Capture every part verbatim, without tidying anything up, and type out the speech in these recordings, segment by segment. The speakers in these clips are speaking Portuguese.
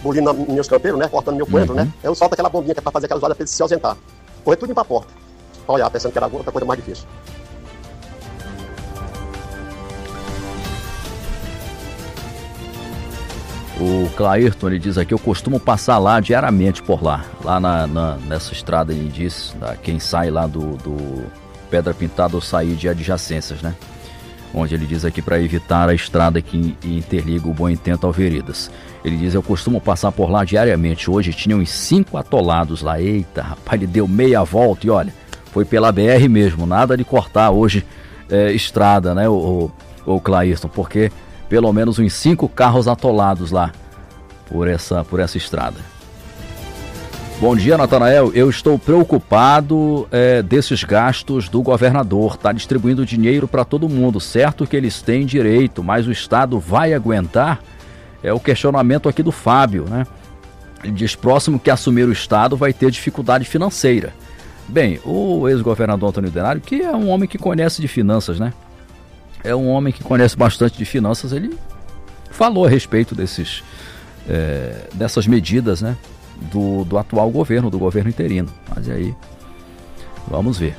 bulindo nos meus campeiros, né? Cortando meu coentro, uhum. né? Eu solto aquela bombinha que é pra fazer aquela zoada pra ele se ausentar. Correr tudo pra porta. Pra olhar, pensando que era outra coisa mais difícil. O Clairton, ele diz aqui, eu costumo passar lá diariamente por lá, lá na, na, nessa estrada, ele diz, da, quem sai lá do, do Pedra Pintada ou sair de adjacências, né? Onde ele diz aqui para evitar a estrada que interliga o Bom Intento ao Veredas. Ele diz, eu costumo passar por lá diariamente, hoje tinha uns cinco atolados lá, eita, rapaz, ele deu meia volta e olha, foi pela B R mesmo, nada de cortar hoje é, estrada, né, o, o, o Clairton, porque... pelo menos uns cinco carros atolados lá por essa, por essa estrada. Bom dia, Natanael. Eu estou preocupado é, desses gastos do governador. Está distribuindo dinheiro para todo mundo. Certo que eles têm direito, mas o Estado vai aguentar? É o questionamento aqui do Fábio, né? Ele diz, próximo que assumir o Estado vai ter dificuldade financeira. Bem, o ex-governador Antônio Denário, que é um homem que conhece de finanças, né? É um homem que conhece bastante de finanças, ele falou a respeito desses, é, dessas medidas, né, do, do atual governo, do governo interino. Mas aí, vamos ver.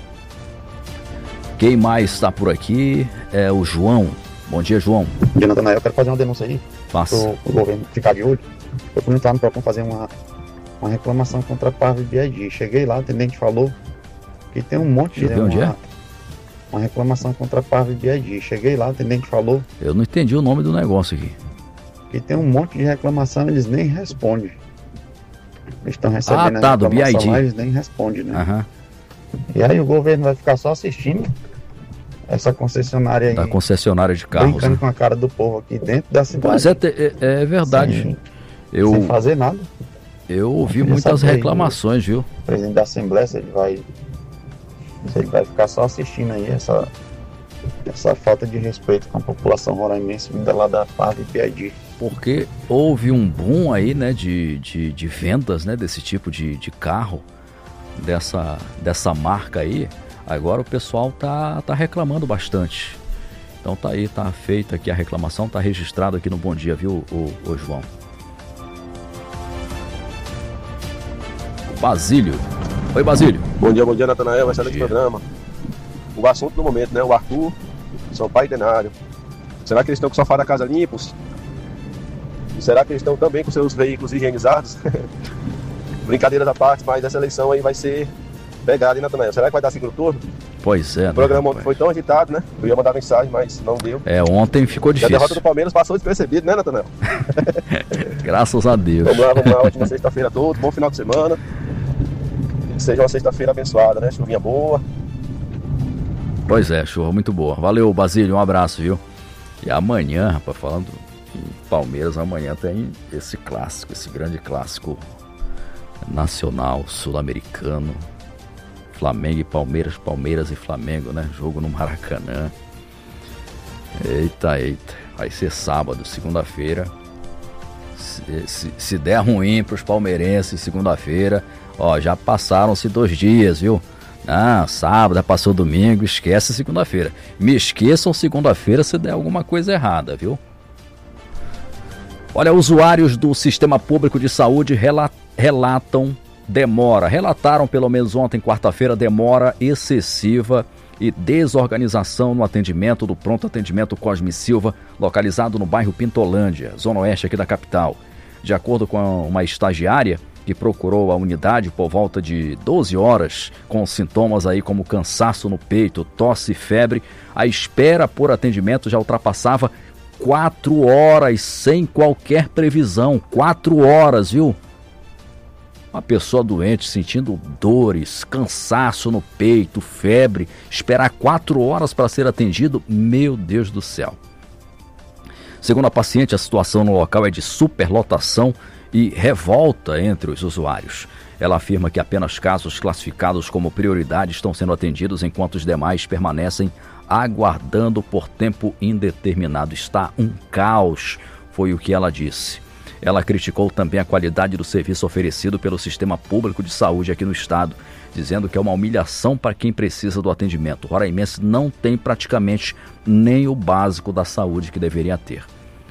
Quem mais está por aqui é o João. Bom dia, João. Bom dia, Natanael. Eu quero fazer uma denúncia aí. Faça. Para o governo ficar de olho. Eu fui entrar no Procon fazer uma, uma reclamação contra a Parve B I D. Cheguei lá, o atendente falou que tem um monte de... Onde é? Uma reclamação contra a Parve B I D. Cheguei lá, o atendente falou... Eu não entendi o nome do negócio aqui. Que tem um monte de reclamação, eles nem respondem. Eles estão recebendo ah, tá, do B I D. Lá, eles nem respondem, né? Uhum. E aí o governo vai ficar só assistindo essa concessionária aí. Da concessionária de carros. Brincando, né, com a cara do povo aqui dentro da cidade. Pois é, é, é verdade. Sem, eu, sem fazer nada. Eu ouvi muitas reclamações, viu? O presidente da Assembleia, ele vai... Ele vai ficar só assistindo aí essa, essa falta de respeito com a população roraimense vinda lá da Parve B I D. Porque houve um boom aí, né, de, de, de vendas, né, desse tipo de, de carro, dessa, dessa marca aí. Agora o pessoal tá, tá reclamando bastante. Então tá aí, tá feita aqui a reclamação, tá registrado aqui no Bom Dia, viu, o, o João? O Basílio. Oi, Basílio. Bom dia, bom dia, Natanael, vai estar nesse programa. O assunto do momento, né? O Arthur, seu pai e Denário. Será que eles estão com o sofá da casa limpos? E será que eles estão também com seus veículos higienizados? Brincadeira da parte, mas essa eleição aí vai ser pegada, hein, Natanael? Será que vai dar segundo turno? Pois é. O programa ontem foi tão agitado, né? Eu ia mandar mensagem, mas não deu. É, ontem ficou difícil. E a derrota do Palmeiras passou despercebido, né, Natanael? Graças a Deus. Vamos lá, vamos lá. Ótima sexta-feira a todos, bom final de semana. Que seja uma sexta-feira abençoada, né? Chuvinha boa. Pois é, chuva muito boa. Valeu, Basílio, um abraço, viu? E amanhã, rapaz, falando em Palmeiras, amanhã tem esse clássico, esse grande clássico nacional, sul-americano. Flamengo e Palmeiras, Palmeiras e Flamengo, né? Jogo no Maracanã. Eita, eita. Vai ser sábado, segunda-feira. Se, se, se der ruim pros palmeirenses, segunda-feira... Ó, já passaram-se dois dias, viu? Ah, sábado, já passou domingo, esquece segunda-feira. Me esqueçam segunda-feira se der alguma coisa errada, viu? Olha, usuários do Sistema Público de Saúde relatam demora. Relataram, pelo menos ontem, quarta-feira, demora excessiva e desorganização no atendimento do Pronto Atendimento Cosme Silva, localizado no bairro Pintolândia, zona oeste aqui da capital. De acordo com uma estagiária que procurou a unidade por volta de doze horas, com sintomas aí como cansaço no peito, tosse e febre, a espera por atendimento já ultrapassava quatro horas sem qualquer previsão. Quatro horas, viu? Uma pessoa doente sentindo dores, cansaço no peito, febre, esperar quatro horas para ser atendido, meu Deus do céu. Segundo a paciente, a situação no local é de superlotação e revolta entre os usuários. Ela afirma que apenas casos classificados como prioridade estão sendo atendidos, enquanto os demais permanecem aguardando por tempo indeterminado. Está um caos, foi o que ela disse. Ela criticou também a qualidade do serviço oferecido pelo Sistema Público de Saúde aqui no estado, dizendo que é uma humilhação para quem precisa do atendimento. O roraimense não tem praticamente nem o básico da saúde que deveria ter.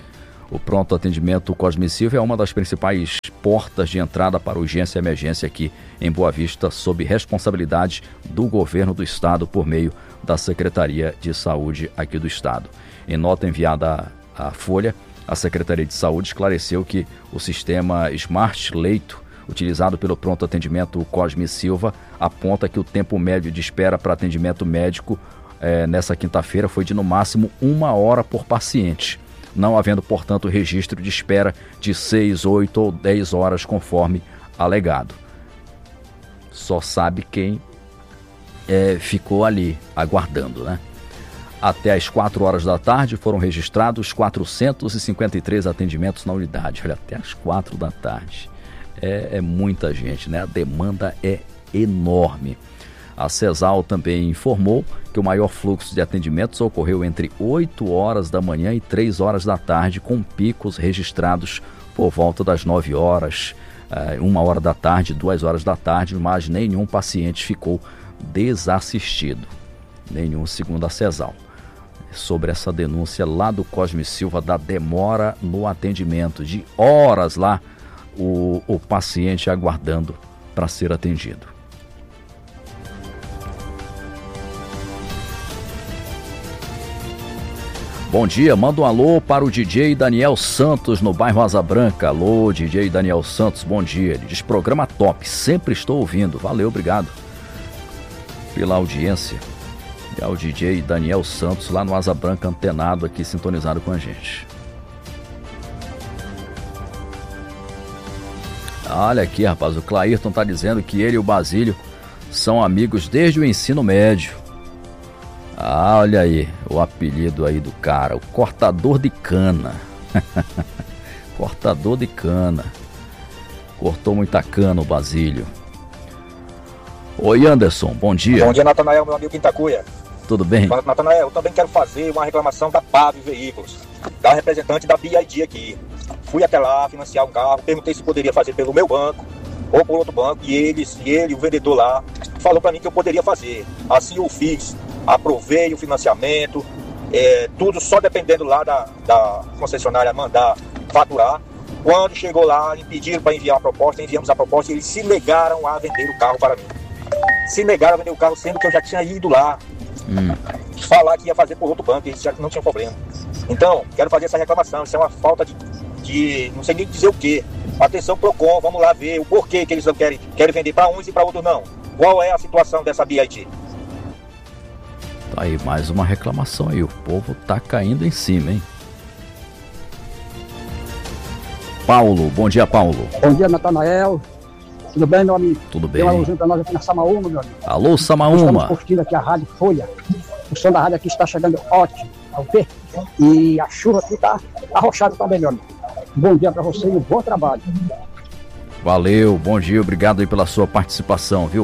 O pronto atendimento Cosme Silva é uma das principais portas de entrada para urgência e emergência aqui em Boa Vista, sob responsabilidade do governo do estado por meio da Secretaria de Saúde aqui do estado. Em nota enviada à Folha, a Secretaria de Saúde esclareceu que o sistema Smart Leito, utilizado pelo pronto atendimento Cosme Silva, aponta que o tempo médio de espera para atendimento médico eh, nessa quinta-feira foi de no máximo uma hora por paciente, não havendo, portanto, registro de espera de seis, oito ou dez horas, conforme alegado. Só sabe quem é, ficou ali aguardando, né? Até às quatro horas da tarde foram registrados quatrocentos e cinquenta e três atendimentos na unidade. Olha, até às quatro da tarde. É, é muita gente, né? A demanda é enorme. A CESAL também informou que o maior fluxo de atendimentos ocorreu entre oito horas da manhã e três horas da tarde, com picos registrados por volta das nove horas, uma hora da tarde, duas horas da tarde, mas nenhum paciente ficou desassistido. Nenhum, segundo a CESAL. Sobre essa denúncia lá do Cosme Silva da demora no atendimento, de horas lá, o, o paciente aguardando para ser atendido. Bom dia, manda um alô para o D J Daniel Santos no bairro Asa Branca. Alô, D J Daniel Santos, bom dia. Ele diz, programa top, sempre estou ouvindo. Valeu, obrigado pela audiência. E ao D J Daniel Santos lá no Asa Branca, antenado aqui, sintonizado com a gente. Olha aqui, rapaz, o Clairton tá dizendo que ele e o Basílio são amigos desde o ensino médio. Ah, olha aí, o apelido aí do cara, o cortador de cana. Cortador de cana. Cortou muita cana o Basílio. Oi, Anderson, bom dia. Bom dia, Natanael, meu amigo Quintacuia. Tudo bem? Natanael, eu também quero fazer uma reclamação da P A V Veículos, da representante da B I D aqui. Fui até lá financiar um carro, perguntei se poderia fazer pelo meu banco ou por outro banco, e eles, e ele, o vendedor lá, falou para mim que eu poderia fazer. Assim eu fiz, aprovei o financiamento, é, tudo só dependendo lá da, da concessionária mandar faturar. Quando chegou lá, me pediram para enviar a proposta, enviamos a proposta e eles se negaram a vender o carro para mim. Se negaram a vender o carro, sendo que eu já tinha ido lá hum. falar que ia fazer por outro banco, eles já não tinham problema. Então, quero fazer essa reclamação, isso é uma falta de, de não sei nem dizer o quê. Atenção Procon, vamos lá ver o porquê que eles não querem, querem vender para uns e para outros não. Qual é a situação dessa B I D? Tá aí mais uma reclamação aí, o povo tá caindo em cima, hein? Paulo, bom dia, Paulo. Bom dia, Natanael. Tudo bem, meu amigo? Tudo bem. Tem uma luzinha pra nós aqui na Samaúma, meu amigo. Alô, Samaúma. Estamos curtindo aqui a Rádio Folha. O som da rádio aqui está chegando ótimo, ok? E a chuva aqui tá arrochada também, meu amigo. Bom dia pra você e um bom trabalho. Valeu, bom dia, obrigado aí pela sua participação, viu?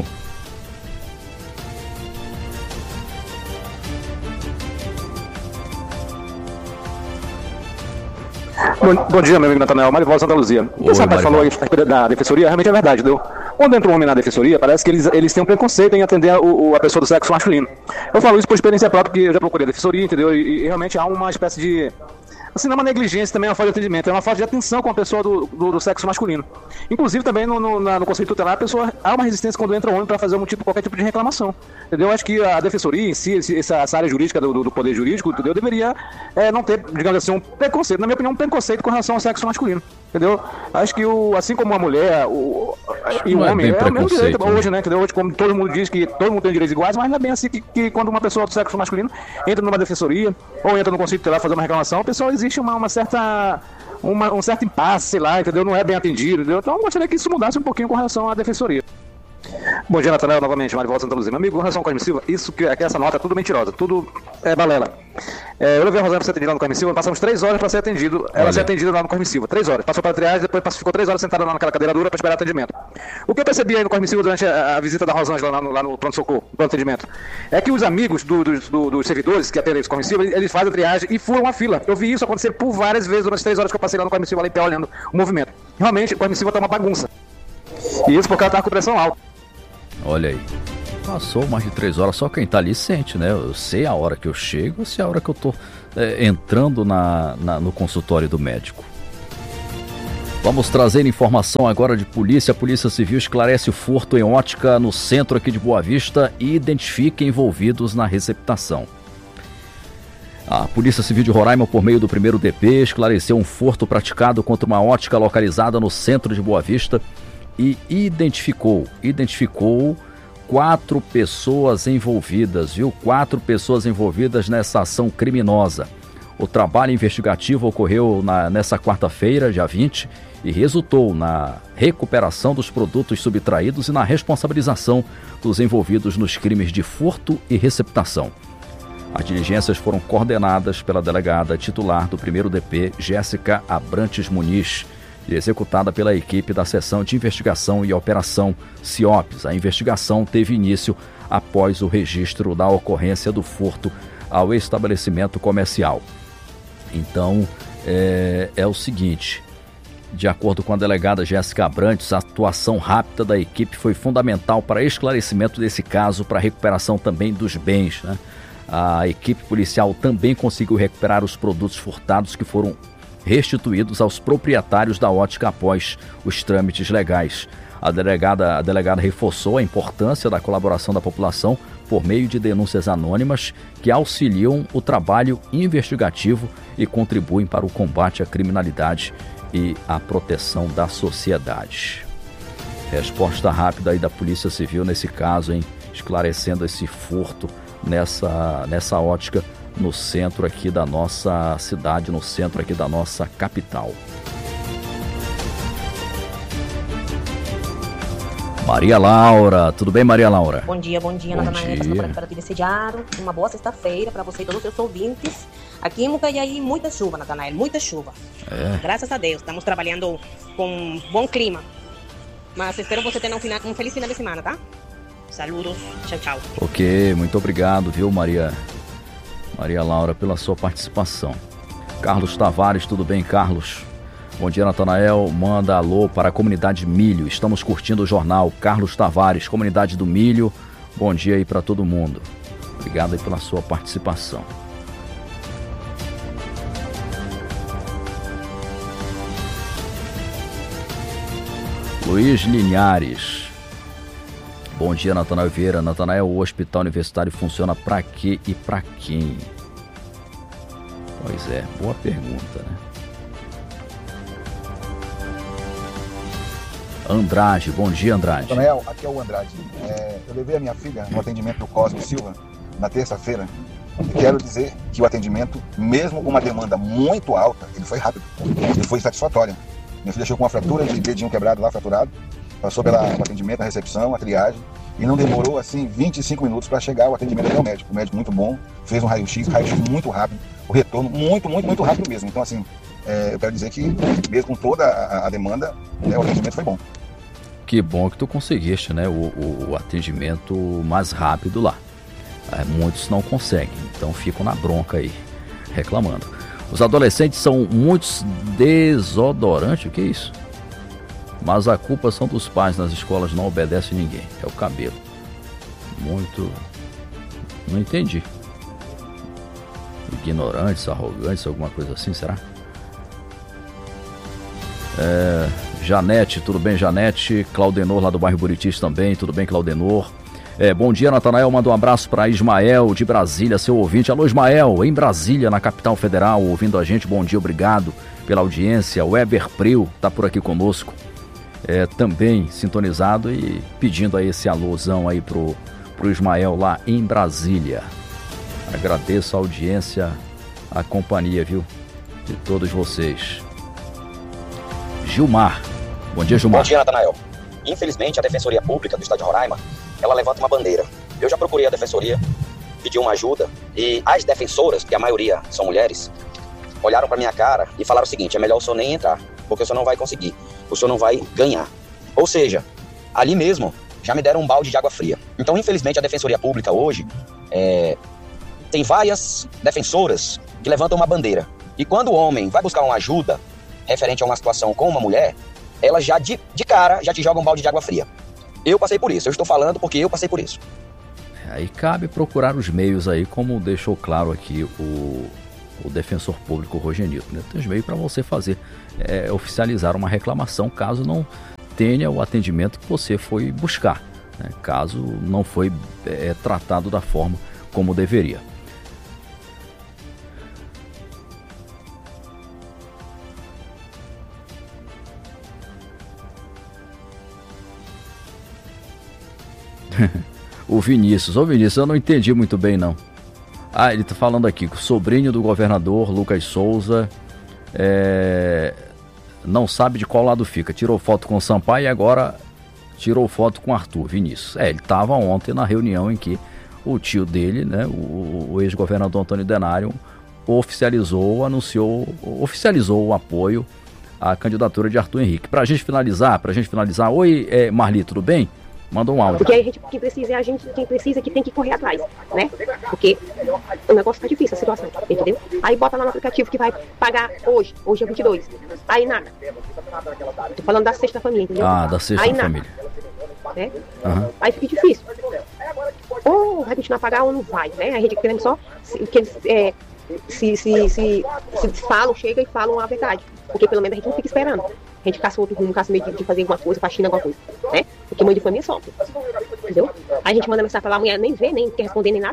Bom, bom dia, meu amigo Natanael, Marivaldo Santa Luzia. O que esse rapaz falou aí da defensoria realmente é verdade, entendeu? Quando entra um homem na defensoria, parece que eles, eles têm um preconceito em atender a, o, a pessoa do sexo masculino. Eu falo isso por experiência própria, porque eu já procurei a defensoria, entendeu? E, e realmente há uma espécie de... Assim, não é uma negligência, também é uma falta de atendimento, é uma falta de atenção com a pessoa do, do, do sexo masculino. Inclusive, também no, no, na, no conceito tutelar, a pessoa há uma resistência quando entra um homem para fazer um tipo, qualquer tipo de reclamação. Entendeu? Eu acho que a defensoria em si, essa, essa área jurídica do, do poder jurídico, entendeu? Deveria é, não ter, digamos assim, um preconceito, na minha opinião, um preconceito com relação ao sexo masculino. Entendeu? Acho que o, assim como a mulher o, e o homem, é, é o mesmo direito hoje, né? Entendeu? Hoje, como todo mundo diz que todo mundo tem direitos iguais, mas não é bem assim que, que quando uma pessoa do sexo masculino entra numa defensoria ou entra no conselho tutelar fazer uma reclamação, a pessoa existe uma, uma certa uma, um certo impasse, sei lá, entendeu? Não é bem atendido, entendeu? Então eu gostaria que isso mudasse um pouquinho com relação à defensoria. Bom dia, Natanael, novamente, Marivaldo Santa Luzia. Meu amigo, com relação ao Cosme Silva, isso que, que essa nota é tudo mentirosa, tudo é balela. É, eu levei a Rosana para ser atendida lá no Cosme Silva, passamos três horas para ser atendido, ela ser atendida lá no Cosme Silva, três horas. Passou para a triagem, depois ficou três horas sentada lá naquela cadeira dura para esperar atendimento. O que eu percebi aí no Cosme Silva durante a, a visita da Rosângela lá no, lá no pronto-socorro, no atendimento, é que os amigos do, do, do, dos servidores que atendem esse Cosme Silva, eles fazem a triagem e furam a fila. Eu vi isso acontecer por várias vezes durante as três horas que eu passei lá no Cosme Silva, lá em pé, olhando o movimento. Realmente, o Cosme Silva tá uma bagunça. E isso porque ela estava com pressão alta. Olha aí. Passou mais de três horas, só quem tá ali sente, né? Eu sei a hora que eu chego, eu sei a hora que eu tô é, entrando na, na, no consultório do médico. Vamos trazer informação agora de polícia. A Polícia Civil esclarece o furto em ótica no centro aqui de Boa Vista e identifica envolvidos na receptação. A Polícia Civil de Roraima, por meio do primeiro D P, esclareceu um furto praticado contra uma ótica localizada no centro de Boa Vista e identificou, identificou quatro pessoas envolvidas, viu? Quatro pessoas envolvidas nessa ação criminosa. O trabalho investigativo ocorreu na, nessa quarta-feira, dia vinte, e resultou na recuperação dos produtos subtraídos e na responsabilização dos envolvidos nos crimes de furto e receptação. As diligências foram coordenadas pela delegada titular do primeiro D P, Jéssica Abrantes Muniz, e executada pela equipe da Seção de Investigação e Operação CIOPS. A investigação teve início após o registro da ocorrência do furto ao estabelecimento comercial. Então, é, é o seguinte, de acordo com a delegada Jéssica Abrantes, a atuação rápida da equipe foi fundamental para esclarecimento desse caso, para a recuperação também dos bens, né? A equipe policial também conseguiu recuperar os produtos furtados que foram restituídos aos proprietários da ótica após os trâmites legais. A delegada, a delegada reforçou a importância da colaboração da população por meio de denúncias anônimas que auxiliam o trabalho investigativo e contribuem para o combate à criminalidade e a proteção da sociedade. Resposta rápida aí da Polícia Civil nesse caso, hein? Esclarecendo esse furto nessa, nessa ótica no centro aqui da nossa cidade, no centro aqui da nossa capital. Maria Laura, tudo bem, Maria Laura? Bom dia, bom dia, Natanael, passando por aqui para te desejar uma boa sexta-feira para você e todos os seus ouvintes. Aqui em Mucajaí, muita chuva, Natanael, muita chuva. É. Graças a Deus, estamos trabalhando com bom clima. Mas espero você ter um, final, um feliz final de semana, tá? Saludos, tchau, tchau. Ok, muito obrigado, viu, Maria, Maria Laura, pela sua participação. Carlos Tavares, tudo bem, Carlos? Bom dia, Natanael. Manda alô para a comunidade Milho. Estamos curtindo o jornal. Carlos Tavares, comunidade do Milho. Bom dia aí para todo mundo. Obrigado aí pela sua participação. Luiz Linhares. Bom dia, Natanael Vieira. Natanael, o hospital universitário funciona para quê e para quem? Pois é, boa pergunta, né? Andrade, bom dia, Andrade. Natanael, aqui é o Andrade. É, eu levei a minha filha no atendimento do Cosmo Silva na terça-feira e quero dizer que o atendimento, mesmo com uma demanda muito alta, ele foi rápido, ele foi satisfatório. Minha filha chegou com uma fratura de dedinho quebrado lá, fraturado, passou pelo atendimento, a recepção, a triagem, e não demorou assim vinte e cinco minutos para chegar o atendimento até o médico. O médico muito bom, fez um raio-x, raio-x muito rápido, o retorno muito, muito, muito rápido mesmo. Então assim, é, eu quero dizer que mesmo com toda a, a demanda, né, o atendimento foi bom. Que bom que tu conseguiste, né, o, o, o atendimento mais rápido lá. É, muitos não conseguem, então ficam na bronca aí, reclamando. Os adolescentes são muitos desodorantes, o que é isso? Mas a culpa são dos pais nas escolas, não obedece ninguém, é o cabelo. Muito... não entendi. Ignorantes, arrogantes, alguma coisa assim, será? É... Janete, tudo bem, Janete? Claudenor, lá do bairro Buritis também, tudo bem, Claudenor? É, bom dia, Natanael, manda um abraço para Ismael, de Brasília, seu ouvinte. Alô, Ismael, em Brasília, na capital federal, ouvindo a gente, bom dia, obrigado pela audiência. O Weber Pril tá por aqui conosco, é, também sintonizado e pedindo aí esse alôzão aí pro, pro Ismael lá em Brasília. Agradeço a audiência, a companhia, viu, de todos vocês. Gilmar. Bom dia, Gilmar. Bom dia, Natanael. Infelizmente, a Defensoria Pública do Estado de Roraima, ela levanta uma bandeira. Eu já procurei a Defensoria, pedi uma ajuda, e as defensoras, que a maioria são mulheres, olharam para minha cara e falaram o seguinte: é melhor o senhor nem entrar, porque o senhor não vai conseguir, o senhor não vai ganhar. Ou seja, ali mesmo, já me deram um balde de água fria. Então, infelizmente, a Defensoria Pública hoje é, tem várias defensoras que levantam uma bandeira. E quando o homem vai buscar uma ajuda referente a uma situação com uma mulher, ela já de, de cara já te joga um balde de água fria. Eu passei por isso, eu estou falando porque eu passei por isso. aí cabe procurar os meios aí, como deixou claro aqui o, o defensor público Rogenito, né? Tem os meios para você fazer, é, oficializar uma reclamação caso não tenha o atendimento que você foi buscar, né? Caso não foi é, tratado da forma como deveria. O Vinícius, ô Vinícius, eu não entendi muito bem não. Ah, ele tá falando aqui que o sobrinho do governador Lucas Souza é, não sabe de qual lado fica. Tirou foto com o Sampaio e agora tirou foto com o Arthur. Vinícius, é, ele estava ontem na reunião em que o tio dele, né, o, o ex-governador Antônio Denário, oficializou, anunciou, oficializou o apoio à candidatura de Arthur Henrique. Pra gente finalizar, pra gente finalizar, oi é, Marli, tudo bem? Manda um áudio. Porque aí a gente, quem precisa é a gente, quem precisa que tem que correr atrás, né? Porque o negócio tá difícil, a situação, entendeu? Aí bota lá no aplicativo que vai pagar hoje, hoje é vinte e dois. Aí nada. Tô falando da sexta família, entendeu? Ah, da sexta aí, família. Nada, né? Uhum. Aí fica difícil. Ou vai continuar a pagar ou não vai, né? A gente querendo só que eles é, se, se, se, se falam, chegam e falam a verdade. Porque pelo menos a gente não fica esperando. A gente caça outro rumo, caça meio de, de fazer alguma coisa, faxina alguma coisa, né? Porque mãe de família sofre, entendeu? Aí a gente manda mensagem pra lá, a mulher nem vê, nem quer responder, nem nada.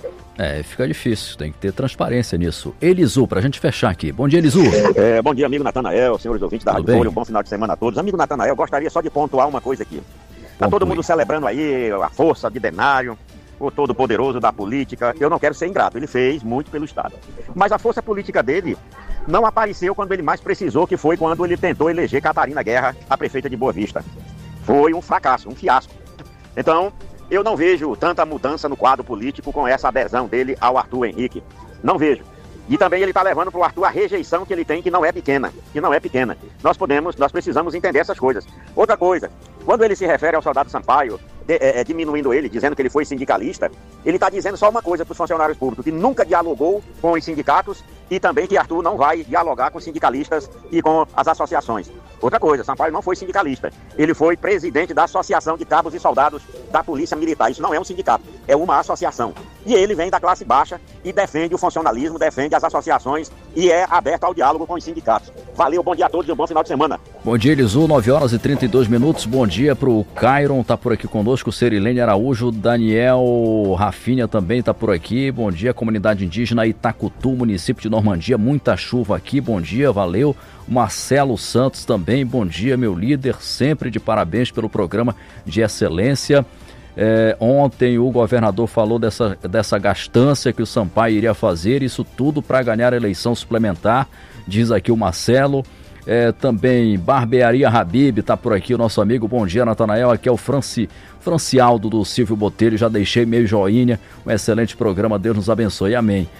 É, fica difícil, tem que ter transparência nisso. Elisu, pra gente fechar aqui. Bom dia, Elisu. É, bom dia, amigo Natanael, senhores ouvintes da Rádio Folha, um bom final de semana a todos. Amigo Natanael, gostaria só de pontuar uma coisa aqui. Tá Conclui. Todo mundo celebrando aí a força de Denário, o todo-poderoso da política. Eu não quero ser ingrato, ele fez muito pelo Estado. Mas a força política dele não apareceu quando ele mais precisou, que foi quando ele tentou eleger Catarina Guerra, a prefeita de Boa Vista. Foi um fracasso, um fiasco. Então, eu não vejo tanta mudança no quadro político com essa adesão dele ao Arthur Henrique. Não vejo. E também ele está levando para o Arthur a rejeição que ele tem, que não é pequena, que não é pequena. Nós podemos, nós precisamos entender essas coisas. Outra coisa, quando ele se refere ao soldado Sampaio, de, é, é, diminuindo ele, dizendo que ele foi sindicalista, ele está dizendo só uma coisa para os funcionários públicos, que nunca dialogou com os sindicatos e também que Arthur não vai dialogar com os sindicalistas e com as associações. Outra coisa, Sampaio não foi sindicalista, ele foi presidente da Associação de Cabos e Soldados da Polícia Militar. Isso não é um sindicato, é uma associação. E ele vem da classe baixa e defende o funcionalismo, defende as associações e é aberto ao diálogo com os sindicatos. Valeu, bom dia a todos e um bom final de semana. Bom dia, Elisu, nove horas e trinta e dois minutos. Bom dia pro Cairon, tá por aqui conosco, Cerilene Araújo, Daniel Rafinha também tá por aqui. Bom dia, comunidade indígena Itacutu, município de Normandia, muita chuva aqui, bom dia, valeu. Marcelo Santos também, bom dia, meu líder, sempre de parabéns pelo programa de excelência. É, ontem o governador falou dessa, dessa gastança que o Sampaio iria fazer, isso tudo para ganhar a eleição suplementar, diz aqui o Marcelo. É, também Barbearia Habib está por aqui, o nosso amigo, bom dia Natanael, aqui é o Franci, Francialdo do Silvio Botelho, já deixei meio joinha, um excelente programa, Deus nos abençoe, amém.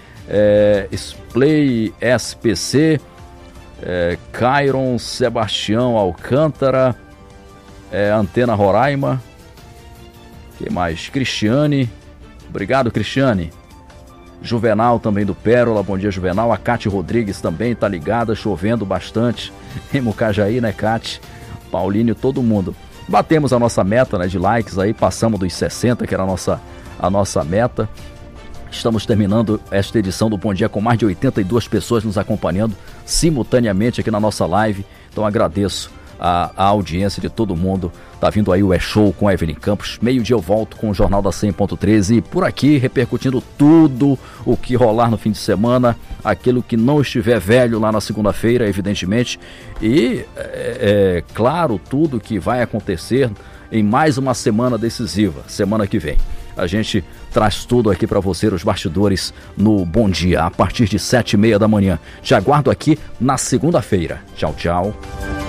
É, Splay S P C, é, Cairon Sebastião Alcântara, é, Antena Roraima, quem mais? Cristiane, obrigado Cristiane. Juvenal também do Pérola, bom dia Juvenal. A Cátia Rodrigues também tá ligada, chovendo bastante em Mucajaí, né Cátia? Paulinho, todo mundo. Batemos a nossa meta, né, de likes aí, passamos dos sessenta, que era a nossa, a nossa meta. Estamos terminando esta edição do Bom Dia com mais de oitenta e duas pessoas nos acompanhando simultaneamente aqui na nossa live. Então agradeço a, a audiência de todo mundo. Tá vindo aí o E-Show com a Evelyn Campos. Meio-dia eu volto com o Jornal da cem ponto treze. E por aqui repercutindo tudo o que rolar no fim de semana. Aquilo que não estiver velho lá na segunda-feira, evidentemente. E, é, é claro, tudo que vai acontecer em mais uma semana decisiva, semana que vem. A gente traz tudo aqui para você, os bastidores, no Bom Dia, a partir de sete e meia da manhã. Te aguardo aqui na segunda-feira. Tchau, tchau.